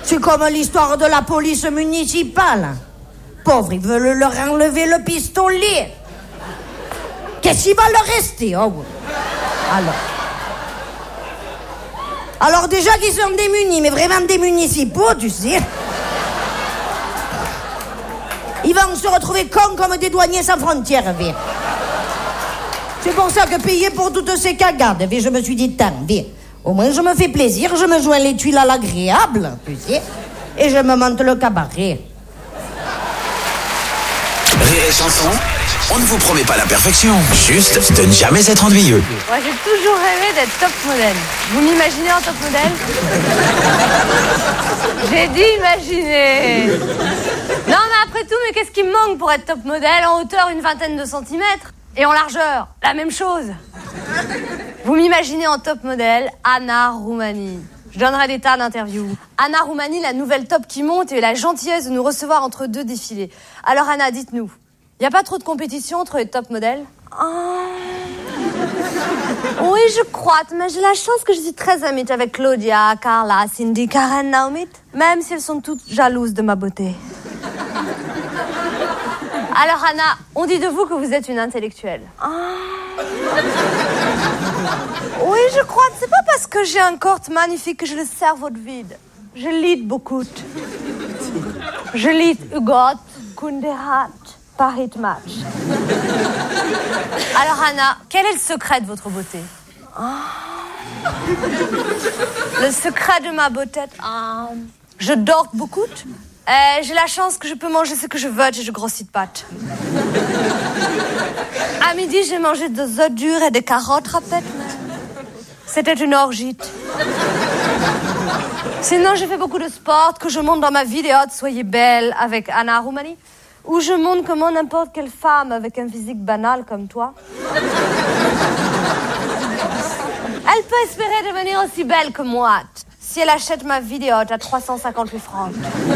C'est comme l'histoire de la police municipale. Pauvre, ils veulent leur enlever le pistolet. Qu'est-ce qu'il va leur rester? Oh, oui. Alors déjà qu'ils sont démunis, mais vraiment des municipaux, tu sais. Ils vont se retrouver cons comme des douaniers sans frontières, vie. C'est pour ça que payer pour toutes ces cagades, vie, je me suis dit, tant, vie. Au moins, je me fais plaisir, je me joins les tuiles à l'agréable, tu sais, et je me monte le cabaret. Rire et chanson, on ne vous promet pas la perfection, juste de ne jamais être ennuyeux. Moi, j'ai toujours rêvé d'être top modèle. Vous m'imaginez en top modèle? J'ai dit imaginer. Non, mais après tout, mais qu'est-ce qui me manque pour être top modèle? En hauteur, une vingtaine de centimètres. Et en largeur, la même chose. Vous m'imaginez en top modèle, Anna Roumani. Je donnerai des tas d'interviews. Anna Roumani, la nouvelle top qui monte, et la gentillesse de nous recevoir entre deux défilés. Alors Anna, dites-nous, il n'y a pas trop de compétition entre les top modèles? Oui, je crois, mais j'ai la chance que je suis très amie avec Claudia, Carla, Cindy, Karen, Naomi, même si elles sont toutes jalouses de ma beauté. Alors Anna, on dit de vous que vous êtes une intellectuelle. Oui, je crois que c'est pas parce que j'ai un corps magnifique que j'ai le cerveau vide. Je lis beaucoup. Je lis Hugot, Kundera, Paris Match. Alors Anna, quel est le secret de votre beauté? Le secret de ma beauté, je dors beaucoup. J'ai la chance que je peux manger ce que je veux et je grossis de pâtes. À midi, j'ai mangé des œufs durs et des carottes râpées. C'était une orgie. Sinon, j'ai fait beaucoup de sport, que je monte dans ma vidéo de Soyez belle avec Anna Roumani, où je montre comment n'importe quelle femme avec un physique banal comme toi, elle peut espérer devenir aussi belle que moi, si elle achète ma vidéo à 358 francs.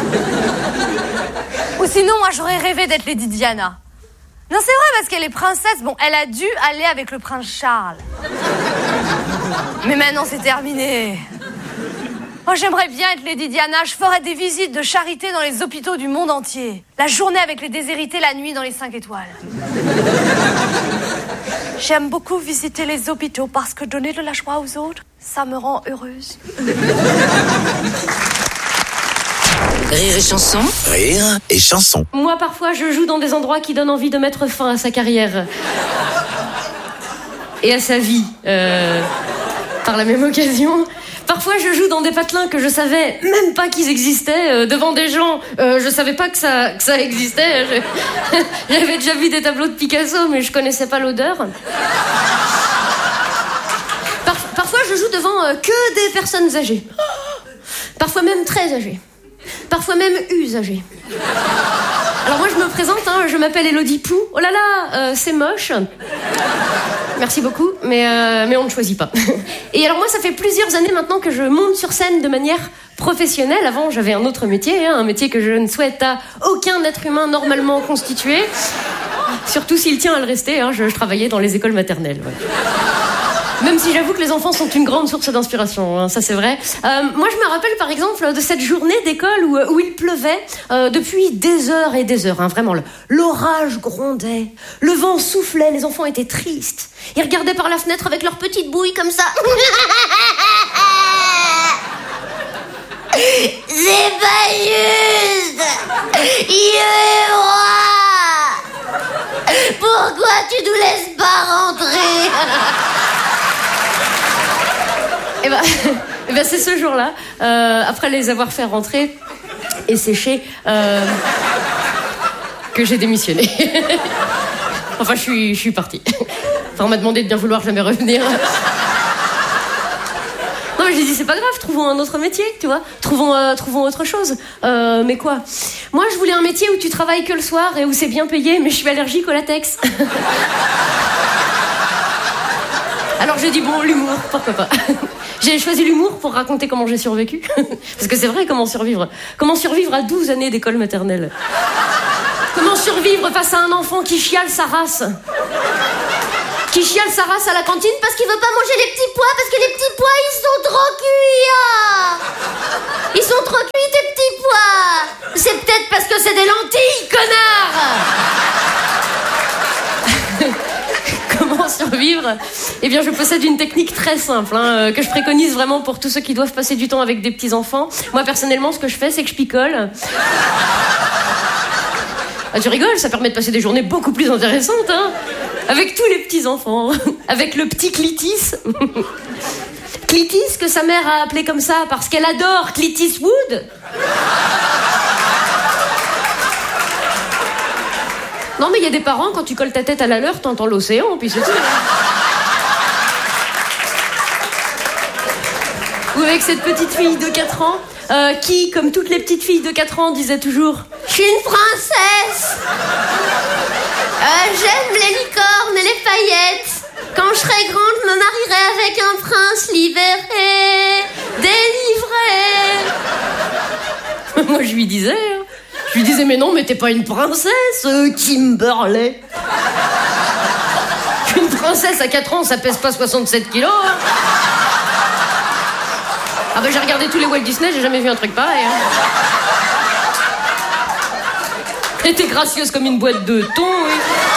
Ou sinon, moi, j'aurais rêvé d'être Lady Diana. Non, c'est vrai, parce qu'elle est princesse. Bon, elle a dû aller avec le prince Charles. Mais maintenant, c'est terminé. Moi, j'aimerais bien être Lady Diana. Je ferais des visites de charité dans les hôpitaux du monde entier. La journée avec les déshérités, la nuit dans les 5 étoiles. J'aime beaucoup visiter les hôpitaux parce que donner de la joie aux autres, ça me rend heureuse. Rire et chanson. Rire et chanson. Moi, parfois, je joue dans des endroits qui donnent envie de mettre fin à sa carrière. Et à sa vie. Par la même occasion. Parfois, je joue dans des patelins que je savais même pas qu'ils existaient, devant des gens. Je savais pas que ça existait. J'avais déjà vu des tableaux de Picasso, mais je connaissais pas l'odeur. Parfois, je joue devant que des personnes âgées. Parfois même très âgées. Parfois même usagées. Alors moi, je me présente, je m'appelle Élodie Pou. Oh là là, c'est moche. Merci beaucoup, mais on ne choisit pas. Et alors moi, ça fait plusieurs années maintenant que je monte sur scène de manière professionnelle. Avant, j'avais un autre métier, un métier que je ne souhaite à aucun être humain normalement constitué. Surtout s'il tient à le rester, je travaillais dans les écoles maternelles. Ouais. Même si j'avoue que les enfants sont une grande source d'inspiration, ça c'est vrai. Moi je me rappelle par exemple de cette journée d'école où il pleuvait depuis des heures et des heures, vraiment. L'orage grondait, le vent soufflait, les enfants étaient tristes. Ils regardaient par la fenêtre avec leurs petites bouilles comme ça. C'est pas juste. Pourquoi tu nous laisses pas rentrer? Et ben c'est ce jour-là, après les avoir fait rentrer et sécher, que j'ai démissionné. Enfin, je suis partie. Enfin, on m'a demandé de bien vouloir jamais revenir. Non, mais j'ai dit, c'est pas grave, trouvons un autre métier, tu vois. Trouvons autre chose. Mais quoi? Moi, je voulais un métier où tu travailles que le soir et où c'est bien payé, mais je suis allergique au latex. Alors j'ai dit, bon, l'humour, pourquoi pas. J'ai choisi l'humour pour raconter comment j'ai survécu. Parce que c'est vrai, comment survivre à 12 années d'école maternelle. Comment survivre face à un enfant qui chiale sa race. Qui chiale sa race à la cantine parce qu'il veut pas manger les petits pois, parce que les petits pois, ils sont trop cuits. Ils sont trop cuits, tes c'est des lentilles, connard. Comment survivre? Eh bien, je possède une technique très simple que je préconise vraiment pour tous ceux qui doivent passer du temps avec des petits-enfants. Moi, personnellement, ce que je fais, c'est que je picole. Ah, tu rigoles, ça permet de passer des journées beaucoup plus intéressantes, avec tous les petits-enfants. Avec le petit Clitis. Clitis, que sa mère a appelé comme ça parce qu'elle adore Clitis Wood. Non, mais il y a des parents, quand tu colles ta tête à la leur, t'entends l'océan, puis c'est tout. Ou avec cette petite fille de 4 ans, qui, comme toutes les petites filles de 4 ans, disait toujours « Je suis une princesse. J'aime les licornes et les paillettes. Quand je serai grande, je me marierai avec un prince libéré, délivré. » Moi, je lui disais, mais non, mais t'es pas une princesse, Kimberley. Une princesse à 4 ans, ça pèse pas 67 kilos. Ah bah j'ai regardé tous les Walt Disney, j'ai jamais vu un truc pareil. Et t'es gracieuse comme une boîte de thon, oui.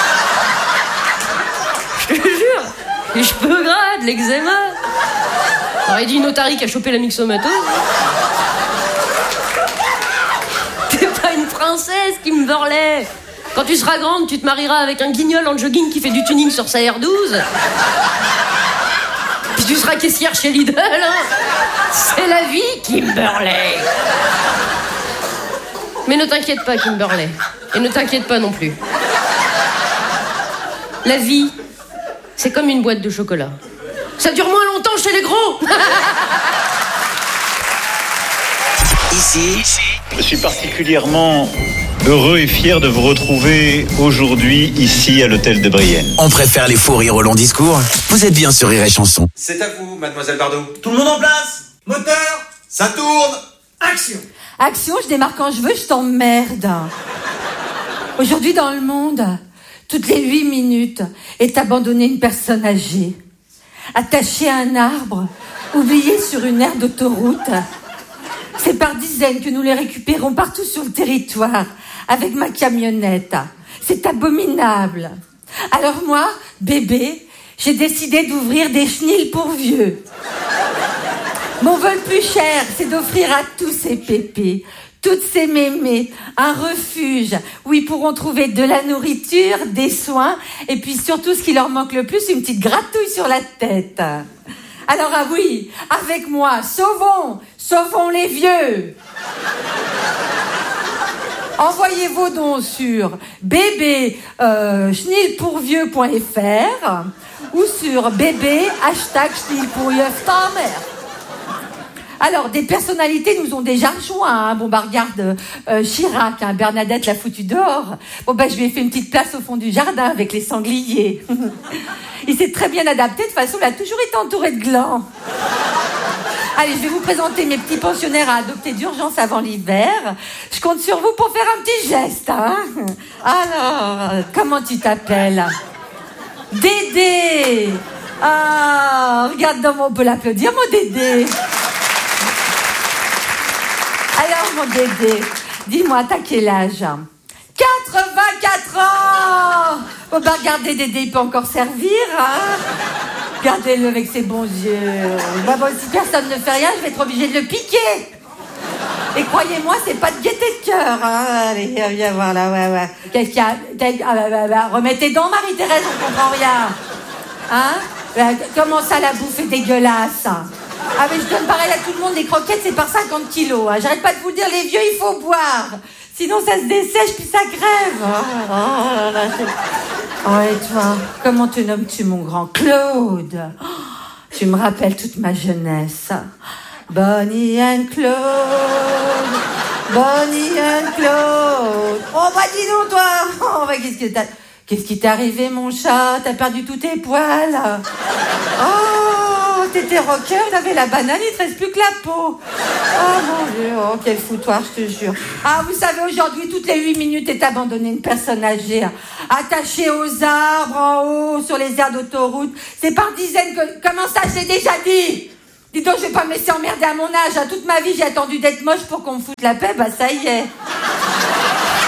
Je te jure, les cheveux gras, de l'eczéma. Aurait dit une otarie qui a chopé la myxomatose. T'es pas une princesse, Kimberley. Quand tu seras grande, tu te marieras avec un guignol en jogging qui fait du tuning sur sa R12. Puis tu seras caissière chez Lidl. C'est la vie, Kimberley. Mais ne t'inquiète pas, Kimberley. Et ne t'inquiète pas non plus. La vie, c'est comme une boîte de chocolat. Ça dure moins longtemps chez les gros. Ici, je suis particulièrement heureux et fier de vous retrouver aujourd'hui ici à l'hôtel de Brienne. on préfère les fous rires au long discours. Vous êtes bien sur Rire et Chanson. C'est à vous, mademoiselle Bardot. Tout le monde en place. Moteur, ça tourne. Action. Action, je démarre quand je veux, je t'emmerde. Aujourd'hui, dans le monde, toutes les 8 minutes est abandonnée une personne âgée, attachée à un arbre, oubliée sur une aire d'autoroute. C'est par dizaines que nous les récupérons partout sur le territoire, avec ma camionnette. C'est abominable. Alors moi, bébé, j'ai décidé d'ouvrir des chenilles pour vieux. Mon vœu le plus cher, c'est d'offrir à tous ces pépés, toutes ces mémés, un refuge où ils pourront trouver de la nourriture, des soins, et puis surtout ce qui leur manque le plus, une petite gratouille sur la tête. Alors ah oui, avec moi, sauvons les vieux. Envoyez vos dons sur chenillepourvieux.fr ou sur #chenillepourvieux ta mère. Alors, des personnalités nous ont déjà rejoints. Bon, bah, regarde, Chirac, Bernadette l'a foutu dehors. Bon, bah, je lui ai fait une petite place au fond du jardin avec les sangliers. Il s'est très bien adapté. De toute façon, il a toujours été entouré de glands. Allez, je vais vous présenter mes petits pensionnaires à adopter d'urgence avant l'hiver. Je compte sur vous pour faire un petit geste, Alors, comment tu t'appelles? Dédé. Ah, regarde donc, on peut l'applaudir, mon Dédé. Alors, mon Dédé, dis-moi, t'as quel âge? 84 ans. Bon, bah, regardez, Dédé, il peut encore servir, Regardez-le avec ses bons yeux. Bah, bon, si personne ne fait rien, je vais être obligée de le piquer. Et croyez-moi, c'est pas de gaieté de cœur, Allez, viens voir là, ouais. Qu'est-ce qu'il y a? Remettez donc, Marie-Thérèse, on comprend rien. Comment ça, la bouffe est dégueulasse? Ah, mais je donne pareil à tout le monde, les croquettes, c'est par 50 kilos. J'arrête pas de vous le dire, les vieux, il faut boire. Sinon, ça se dessèche, puis ça crève. Et toi, comment te nommes-tu, mon grand? Claude. Tu me rappelles toute ma jeunesse. Bonnie and Claude. Bonnie and Claude. Oh, bah, dis donc, toi. Oh, bah, qu'est-ce qui t'est arrivé, mon chat? T'as perdu tous tes poils. Oh, t'étais rocker, t'avais la banane, il te reste plus que la peau. Oh mon Dieu, oh quel foutoir, je te jure. Vous savez, aujourd'hui, toutes les 8 minutes est abandonnée une personne âgée, attachée aux arbres, en haut, sur les aires d'autoroute. C'est par dizaines que... Comment ça, je l'ai déjà dit? Dis donc, je vais pas me laisser emmerder à mon âge. Toute ma vie, j'ai attendu d'être moche pour qu'on me foute la paix, bah ça y est.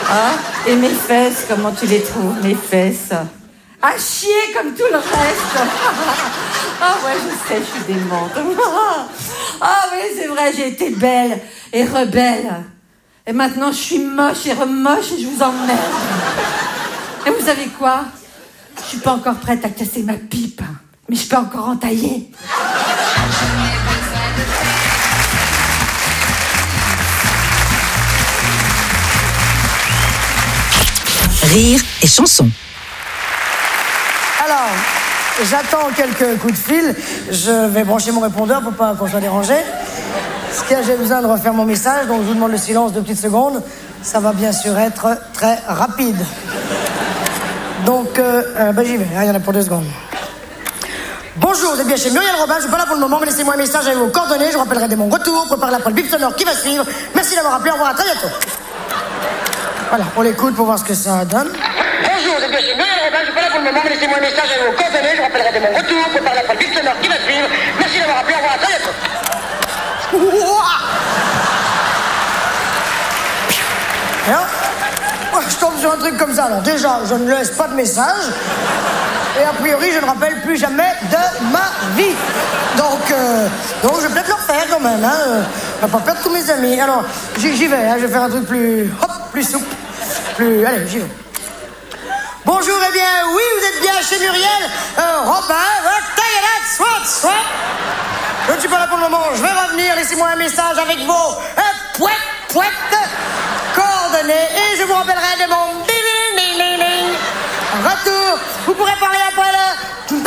Hein? Et mes fesses, comment tu les trouves, mes fesses? À chier comme tout le reste. Ah ouais, je sais, je suis démente. Ah oui, c'est vrai, j'ai été belle et rebelle. Et maintenant, je suis moche et remoche et je vous emmerde. Et vous savez quoi? Je suis pas encore prête à casser ma pipe, mais je peux encore entailler. Rire et chanson. Alors, j'attends quelques coups de fil. Je vais brancher mon répondeur pour pas qu'on soit dérangé. Parce que j'ai besoin de refaire mon message, donc je vous demande le silence 2 petites secondes. Ça va bien sûr être très rapide. Donc, j'y vais, il y en a pour 2 secondes. Bonjour, vous êtes bien chez Muriel Robin, je suis pas là pour le moment, mais laissez-moi un message avec vos coordonnées, je vous rappellerai dès mon retour, préparez la pour le bip sonore qui va suivre. Merci d'avoir appelé, au revoir, à très bientôt. Voilà, on l'écoute pour voir ce que ça donne. Bonjour, vous êtes bien chez Muriel Robin, je suis pas là pour le moment, mais laissez-moi un message avec vos coordonnées, je vous rappellerai dès mon retour, préparez la pour le bip sonore qui va suivre. Merci d'avoir appelé, au revoir, à très bientôt. Je tombe sur un truc comme ça. Alors déjà, je ne laisse pas de message. Et a priori, je ne rappelle plus jamais de ma vie. Donc je vais peut-être le refaire quand même. Je vais pas perdre tous mes amis. Alors, j'y vais. Je vais faire un truc plus souple. Allez, j'y vais. Bonjour, eh bien, oui, vous êtes bien chez Muriel Robin. Je ne suis pas là pour le moment. Je vais revenir. Laissez-moi un message avec vos coordonnées et je vous rappellerai de mon retour. Vous pourrez parler après le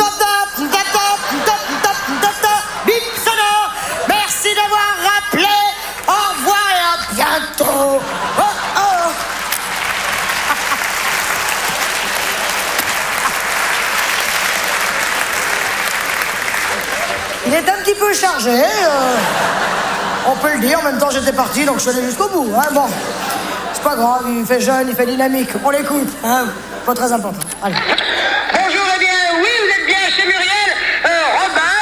bip sonore. Merci d'avoir rappelé. Au revoir et à bientôt. Il est un petit peu chargé. On peut le dire, en même temps j'étais parti, donc je suis allé jusqu'au bout. Bon, c'est pas grave, il fait jeune, il fait dynamique. On l'écoute, pas très important. Allez. Bonjour, eh bien, oui, vous êtes bien chez Muriel Robin.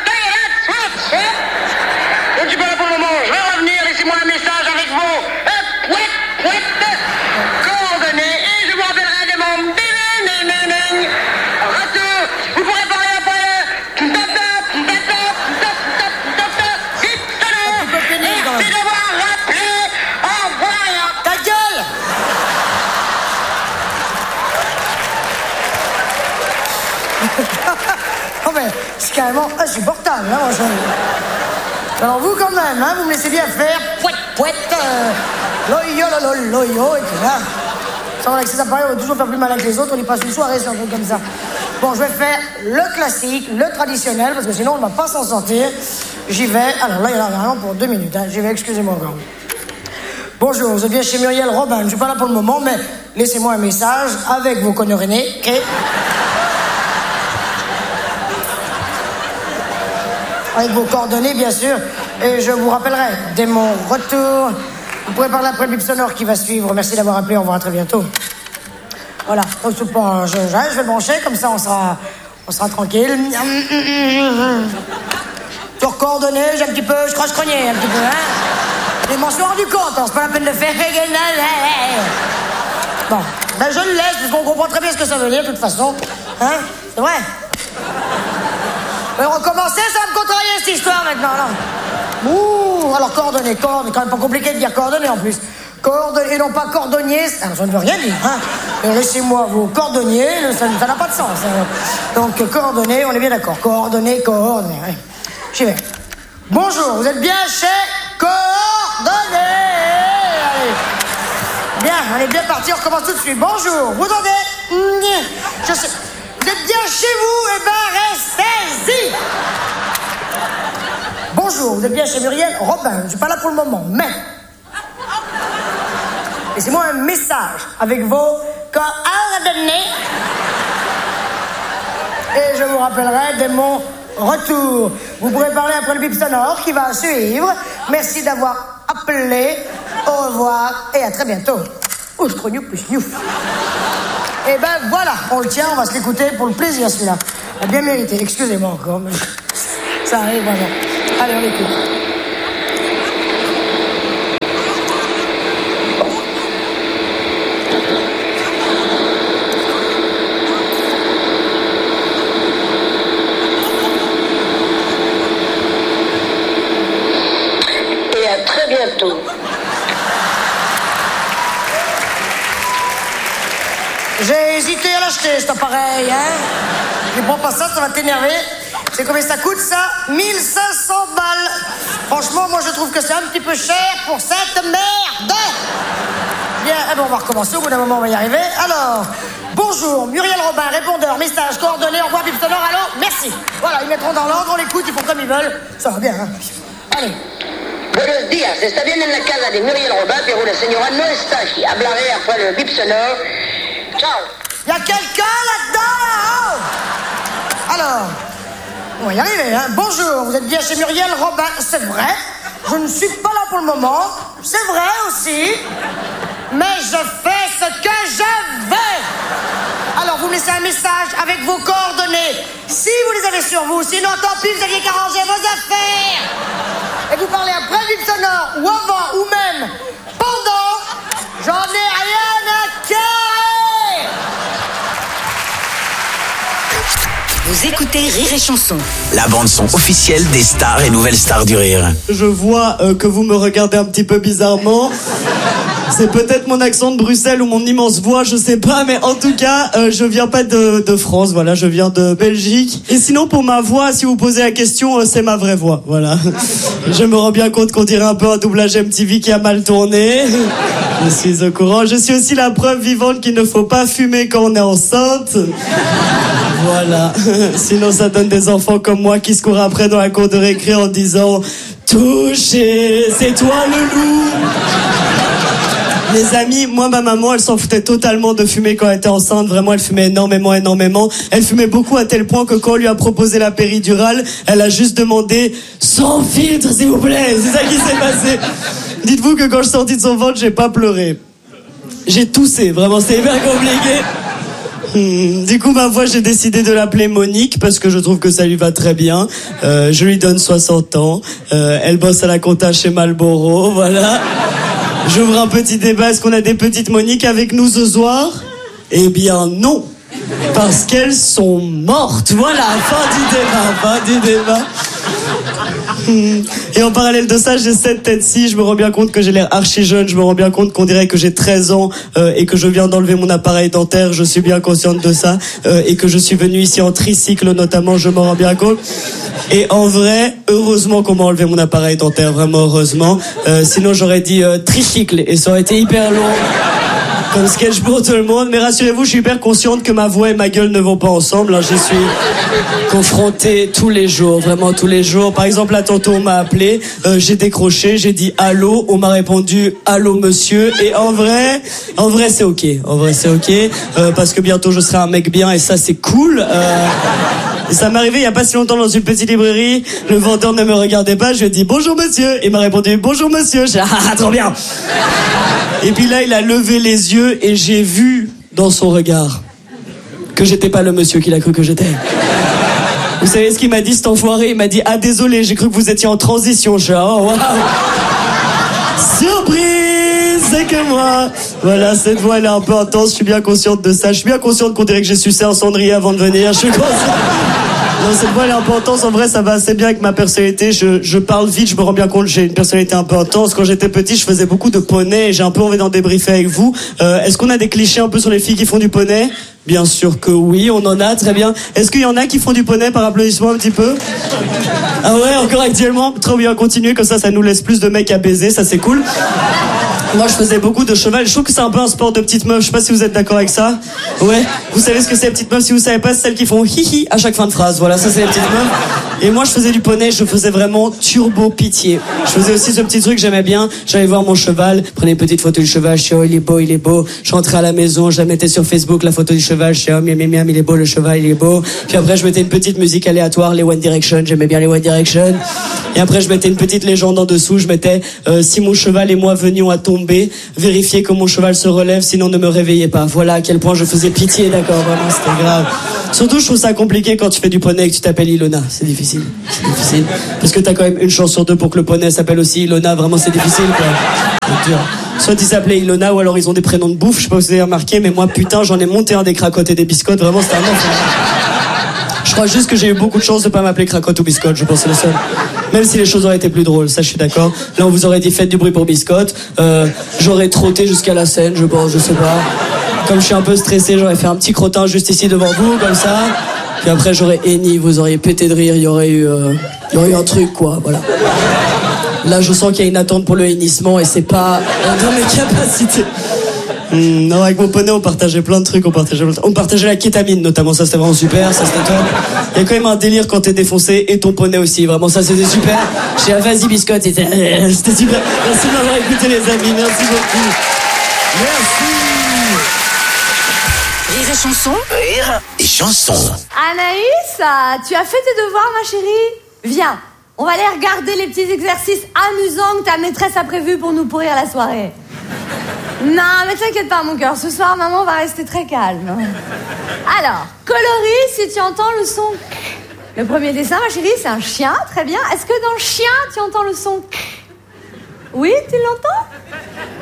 Je ne suis pas là pour le moment, je vais revenir, laissez-moi un message avec vos coordonnées et je vous rappellerai de mon retour. Vous pourrez parler après le merci d'avoir rappelé. Au revoir. Ta gueule. Oh mais c'est carrément insupportable. Alors vous quand même, vous me laissez bien faire loyo et tout là. Sans avec ces appareils, on va toujours faire plus malin que les autres. On y passe une soirée sur un truc comme ça. Bon, je vais faire le classique, le traditionnel, parce que sinon on ne va pas s'en sortir. J'y vais. Alors là, il y en a vraiment pour 2 minutes. J'y vais, excusez-moi encore. Bonjour, vous êtes bien chez Muriel Robin. Je ne suis pas là pour le moment, mais laissez-moi un message avec vos coordonnées. Okay. Avec vos coordonnées, bien sûr. Et je vous rappellerai dès mon retour. Vous pourrez parler après le bip sonore qui va suivre. Merci d'avoir appelé. Au revoir, à très bientôt. Voilà. Je vais le brancher, comme ça on sera tranquille. Sur coordonnées, j'ai un petit peu, je croche-crogné un petit peu, Je m'en suis rendu compte, c'est pas la peine de faire. Bon, je le laisse, parce qu'on comprend très bien ce que ça veut dire, de toute façon. C'est vrai. Mais recommencer, ça va me contrarier cette histoire maintenant, là. Alors coordonnées, quand même pas compliqué de dire coordonnées en plus. Coordonnées, et non pas cordonnier, ça ne veut rien dire, Laissez-moi vos cordonniers, ça n'a pas de sens. Donc coordonnées, on est bien d'accord. Coordonnées, ouais. J'y vais. Bonjour, vous êtes bien chez Coordonnées. Allez. Bien, on est bien parti, on recommence tout de suite. Bonjour, vous entendez? Je sais. Vous êtes bien chez vous, eh ben restez-y. Bonjour, vous êtes bien chez Muriel Robin. Je ne suis pas là pour le moment, mais laissez-moi un message avec vos coordonnées et je vous rappellerai dès mon retour. Vous pourrez parler après le bip sonore qui va suivre. Merci d'avoir appelé. Au revoir et à très bientôt. Je crougnouf, piouf. Et ben voilà, on le tient, on va se l'écouter pour le plaisir celui-là. Il a bien mérité, excusez-moi encore, mais ça arrive vraiment. Allez, on l'écoute. bientôt. J'ai hésité à l'acheter, cet appareil, hein. Mais bon, pas ça, ça va t'énerver. C'est combien ça coûte, ça? 1500 balles. Franchement, moi, je trouve que c'est un petit peu cher pour cette merde. Bien, eh ben, on va recommencer. Au bout d'un moment, on va y arriver. Alors, bonjour, Muriel Robin, répondeur, message, coordonnées, envoi, bip sonore, allô, merci. Voilà, ils mettront dans l'ordre, on l'écoute, ils font comme ils veulent. Ça va bien, hein. Allez. Buenos días, está bien en la casa de Muriel Robin, pero la señora no está aquí. Hablaré après le bip sonore. Ciao. Y a quelqu'un là-dedans, là-haut? Alors, on va y arriver, hein. Bonjour, vous êtes bien chez Muriel Robin. C'est vrai, je ne suis pas là pour le moment. C'est vrai aussi. Mais je fais ce que je veux. Alors, vous me laissez un message avec vos coordonnées. Si vous les avez sur vous, sinon, tant pis, vous aviez qu'à ranger vos affaires. Et vous parlez après le bip sonore, ou avant, ou même pendant. J'en ai rien à carrer. Vous écoutez Rire et Chanson. La bande-son officielle des stars et nouvelles stars du rire. Je vois que vous me regardez un petit peu bizarrement. C'est peut-être mon accent de Bruxelles ou mon immense voix, je sais pas, mais en tout cas, je viens pas de France, voilà, je viens de Belgique. Et sinon, pour ma voix, si vous posez la question, c'est ma vraie voix, voilà. Je me rends bien compte qu'on dirait un peu un doublage MTV qui a mal tourné. Je suis au courant. Je suis aussi la preuve vivante qu'il ne faut pas fumer quand on est enceinte. Voilà. Sinon, ça donne des enfants comme moi qui se courent après dans la cour de récré en disant « Touché, c'est toi le loup !» Les amis, moi, ma maman, elle s'en foutait totalement de fumer quand elle était enceinte. Vraiment, elle fumait énormément. Elle fumait beaucoup à tel point que quand on lui a proposé la péridurale, elle a juste demandé « Sans filtre, s'il vous plaît !» C'est ça qui s'est passé. Dites-vous que quand je suis sorti de son ventre, j'ai pas pleuré. J'ai toussé, vraiment, c'était hyper compliqué. Du coup, ma voix, j'ai décidé de l'appeler Monique parce que je trouve que ça lui va très bien. Je lui donne 60 ans. Elle bosse à la compta chez Marlboro, voilà. J'ouvre un petit débat. Est-ce qu'on a des petites Monique avec nous ce soir? Eh bien, non. Parce qu'elles sont mortes. Voilà, fin du débat. Et en parallèle de ça, j'ai cette tête-ci. Je me rends bien compte que j'ai l'air archi jeune. Je me rends bien compte qu'on dirait que j'ai 13 ans et que je viens d'enlever mon appareil dentaire. Je suis bien consciente de ça. Et que je suis venu ici en tricycle notamment. Je m'en rends bien compte. Et en vrai, heureusement qu'on m'a enlevé mon appareil dentaire. Vraiment heureusement. Sinon, j'aurais dit tricycle. Et ça aurait été hyper long. Comme sketch pour tout le monde, mais rassurez-vous, je suis hyper consciente que ma voix et ma gueule ne vont pas ensemble. Je suis confronté tous les jours, vraiment tous les jours. Par exemple, là, tantôt, on m'a appelé, j'ai décroché, j'ai dit allô, on m'a répondu allô monsieur, et en vrai, c'est ok. En vrai, c'est ok, parce que bientôt, je serai un mec bien, et ça, c'est cool. Et ça m'est arrivé il y a pas si longtemps dans une petite librairie. Le vendeur ne me regardait pas. Je lui ai dit bonjour monsieur. Il m'a répondu bonjour monsieur. J'ai dit ah trop bien. Et puis là il a levé les yeux et j'ai vu dans son regard que j'étais pas le monsieur qu'il a cru que j'étais. Vous savez ce qu'il m'a dit cet enfoiré? Il m'a dit ah désolé, j'ai cru que vous étiez en transition. Je dis oh wow. Surprise, c'est que moi. Voilà, cette voix elle est un peu intense. Je suis bien consciente de ça. Je suis bien consciente qu'on dirait que j'ai sucé un cendrier avant de venir. Je suis consciente. Non, cette voix elle est un peu intense. En vrai, ça va assez bien avec ma personnalité. Je parle vite, je me rends bien compte que j'ai une personnalité un peu intense. Quand j'étais petit, je faisais beaucoup de poney et j'ai un peu envie d'en débriefer avec vous. Est-ce qu'on a des clichés un peu sur les filles qui font du poney? Bien sûr que oui, on en a, très bien. Est-ce qu'il y en a qui font du poney par applaudissement un petit peu? Ah ouais, encore actuellement? Trop bien, continuer, comme ça nous laisse plus de mecs à baiser, ça c'est cool. Moi je faisais beaucoup de cheval, je trouve que c'est un peu un sport de petites meufs, je sais pas si vous êtes d'accord avec ça. Ouais, vous savez ce que c'est les petites meufs, si vous savez pas, c'est celles qui font hihi à chaque fin de phrase, voilà, ça c'est les petites meufs. Et moi je faisais du poney, je faisais vraiment turbo pitié. Je faisais aussi ce petit truc, j'aimais bien, j'allais voir mon cheval, prenais une petite photo du cheval, je dis oh il est beau. Je rentrais à la maison, je la mettais sur Facebook, la photo du cheval, je dis oh miam, il est beau le cheval, il est beau. Puis après je mettais une petite musique aléatoire, les One Direction, j'aimais bien les One Direction. Et après je mettais une petite légende en dessous, je mettais si mon cheval et moi venions à tomber, vérifiez que mon cheval se relève, sinon ne me réveillez pas. Voilà à quel point je faisais pitié, d'accord, vraiment c'était grave. Surtout je trouve ça compliqué quand tu fais du poney et que tu t'appelles Ilona, c'est difficile. Parce que t'as quand même une chance sur deux pour que le poney s'appelle aussi Ilona, vraiment c'est difficile quoi. C'est dur. Soit ils s'appelaient Ilona ou alors ils ont des prénoms de bouffe, je sais pas si vous avez remarqué, mais moi putain j'en ai monté un des cracottes et des biscottes, vraiment c'était un enfer. Je crois juste que j'ai eu beaucoup de chance de pas m'appeler cracotte ou biscotte, je pense c'est le seul. Même si les choses auraient été plus drôles, ça je suis d'accord. Là on vous aurait dit faites du bruit pour Biscotte. J'aurais trotté jusqu'à la scène, je pense, je sais pas. Comme je suis un peu stressé, j'aurais fait un petit crottin juste ici devant vous, comme ça. Puis après j'aurais henni, vous auriez pété de rire, il y aurait eu un truc quoi, voilà. Là je sens qu'il y a une attente pour le hennissement et c'est pas dans mes capacités. Non, avec mon poney on partageait plein de trucs, on partageait la kétamine notamment, ça c'était vraiment super, ça c'était top. Il y a quand même un délire quand t'es défoncé et ton poney aussi, vraiment ça c'était super. J'ai dit vas-y Biscotte, c'était super. Merci de m'avoir écouté les amis, merci beaucoup. Merci. Rire et chanson. Rire et chanson. Anaïs, tu as fait tes devoirs, ma chérie? Viens, on va aller regarder les petits exercices amusants que ta maîtresse a prévus pour nous pourrir la soirée. Non, mais t'inquiète pas, mon cœur. Ce soir, maman va rester très calme. Alors, coloris si tu entends le son. Le premier dessin, ma chérie, c'est un chien. Très bien. Est-ce que dans le chien, tu entends le son? Oui, tu l'entends?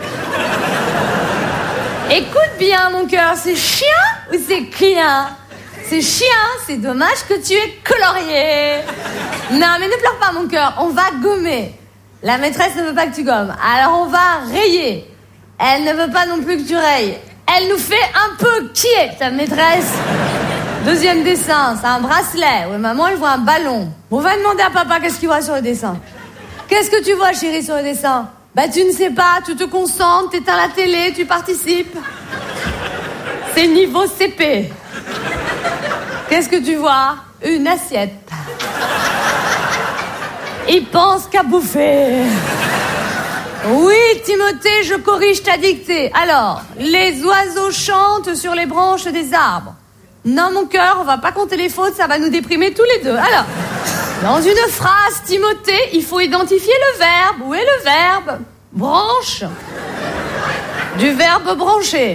Écoute bien, mon cœur. C'est chien ou c'est client? C'est chien. C'est dommage que tu aies colorié. Non, mais ne pleure pas, mon cœur. On va gommer. La maîtresse ne veut pas que tu gommes. Alors, on va rayer. Elle ne veut pas non plus que tu rayes. Elle nous fait un peu qui est ta maîtresse. Deuxième dessin, c'est un bracelet. Oui, maman, elle voit un ballon. On va demander à papa qu'est-ce qu'il voit sur le dessin. Qu'est-ce que tu vois, chérie, sur le dessin? Bah, tu ne sais pas, tu te concentres, t'éteins la télé, tu participes. C'est niveau CP. Qu'est-ce que tu vois? Une assiette. Il pense qu'à bouffer. Oui, Timothée, je corrige ta dictée. Alors, les oiseaux chantent sur les branches des arbres. Non, mon cœur, on va pas compter les fautes, ça va nous déprimer tous les deux. Alors, dans une phrase, Timothée, il faut identifier le verbe. Où est le verbe? Branche. Du verbe brancher.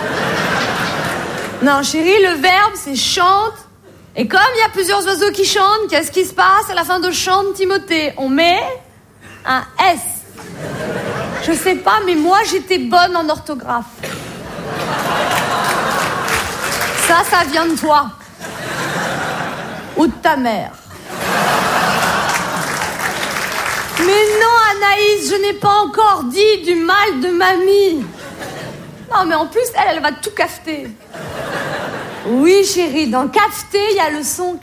Non, chérie, le verbe, c'est chante. Et comme il y a plusieurs oiseaux qui chantent, qu'est-ce qui se passe à la fin de chante, Timothée? On met un S. Je sais pas, mais moi, j'étais bonne en orthographe. Ça vient de toi. Ou de ta mère. Mais non, Anaïs, je n'ai pas encore dit du mal de mamie. Non, mais en plus, elle va tout cafeter. Oui, chérie, dans cafeter, il y a le son.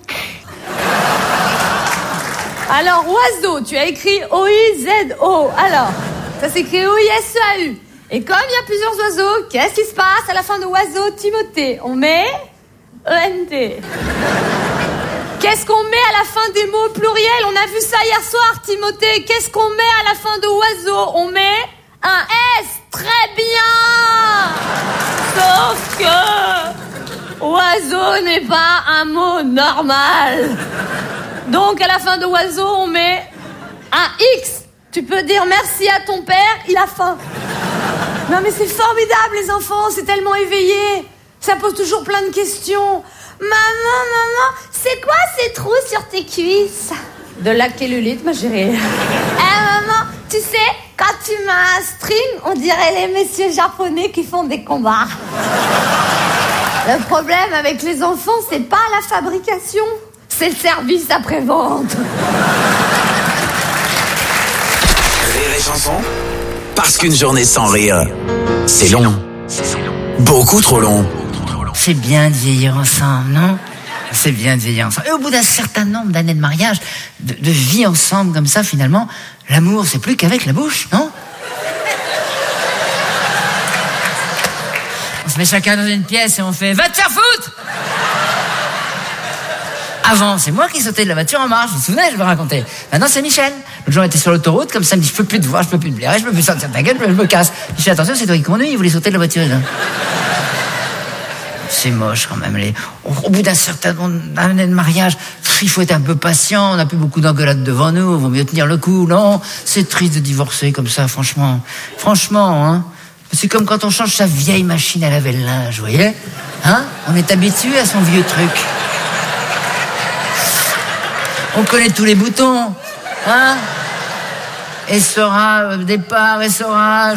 Alors, oiseau, tu as écrit O-I-Z-O. Alors, ça s'écrit O-I-S-E-A-U. Et comme il y a plusieurs oiseaux, qu'est-ce qui se passe à la fin de oiseau, Timothée? On met E-N-T. Qu'est-ce qu'on met à la fin des mots pluriels? On a vu ça hier soir, Timothée. Qu'est-ce qu'on met à la fin de oiseau? On met un S. Très bien. Sauf que oiseau n'est pas un mot normal. Donc, à la fin de oiseau, on met un X. Tu peux dire merci à ton père, il a faim. Non, mais c'est formidable, les enfants, c'est tellement éveillé. Ça pose toujours plein de questions. Maman, c'est quoi ces trous sur tes cuisses? De la cellulite, ma chérie. Maman, tu sais, quand tu mets un string, on dirait les messieurs japonais qui font des combats. Le problème avec les enfants, c'est pas la fabrication, c'est le service après-vente. Rire et chanson. Parce qu'une journée sans rire, c'est long. Beaucoup trop long. C'est bien de vieillir ensemble, non? C'est bien de vieillir ensemble. Et au bout d'un certain nombre d'années de mariage, de vie ensemble comme ça, finalement, l'amour, c'est plus qu'avec la bouche, non? On se met chacun dans une pièce et on fait « Va te faire foutre !» Avant, c'est moi qui sautais de la voiture en marche, vous vous souvenez, je vais raconter. Maintenant, c'est Michel. L'autre jour, on était sur l'autoroute, comme ça, il me dit « Je peux plus te voir, je peux plus te blairer, je peux plus sortir de ta gueule, je me casse. » Je fais « Attention, c'est toi qui conduis, il voulait sauter de la voiture. » C'est moche quand même. Au bout d'un certain nombre d'années de mariage, il faut être un peu patient, on n'a plus beaucoup d'engueulades devant nous, il vaut mieux tenir le coup, non? C'est triste de divorcer comme ça, franchement. Franchement, hein. C'est comme quand on change sa vieille machine à laver le linge, vous voyez? Hein? On est habitué à son vieux truc. On connaît tous les boutons, hein? Essorage, départ, essorage.